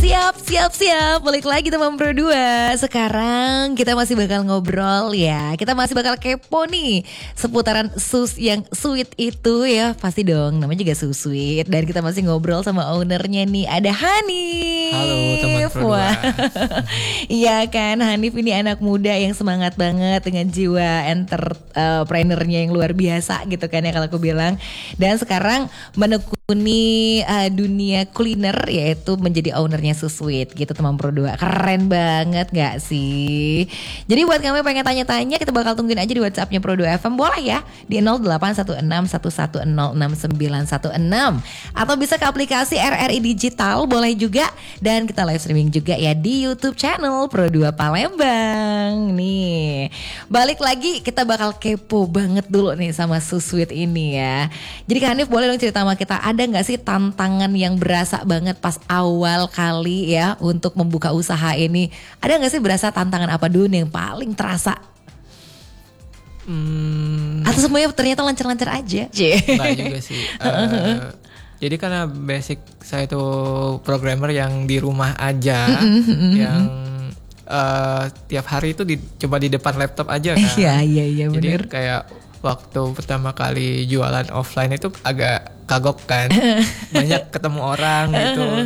Siap. Balik lagi teman Pro 2. Sekarang kita masih bakal ngobrol ya. Kita masih bakal kepo nih seputaran sus yang sweet itu ya. Pasti dong, namanya juga sus sweet. Dan kita masih ngobrol sama ownernya nih. Ada Hanif. Halo teman Pro 2. Iya kan, Hanif ini anak muda yang semangat banget dengan jiwa entrepreneurnya yang luar biasa gitu kan ya kalau aku bilang. Dan sekarang menekuni dunia kuliner, yaitu menjadi ownernya Sus Sweet gitu teman Pro 2. Keren banget gak sih? Jadi buat kamu yang pengen tanya-tanya, kita bakal tungguin aja di WhatsAppnya Pro 2 FM. Boleh ya di 081611069616. Atau bisa ke aplikasi RRI Digital, boleh juga. Dan kita live streaming juga ya di YouTube channel Pro 2 Palembang. Nih, balik lagi kita bakal kepo banget dulu nih sama Sus Sweet ini ya. Jadi Kak Hanif, boleh dong cerita sama kita, ada gak sih tantangan yang berasa banget pas awal kali ya untuk membuka usaha ini? Ada gak sih berasa tantangan apa dulu nih yang paling terasa? Atau semuanya ternyata lancar-lancar aja? Enggak juga sih. Jadi karena basic saya tuh programmer yang di rumah aja, yang tiap hari itu coba di depan laptop aja kan. Iya benar. Jadi kayak waktu pertama kali jualan offline itu agak kagok kan, banyak ketemu orang gitu.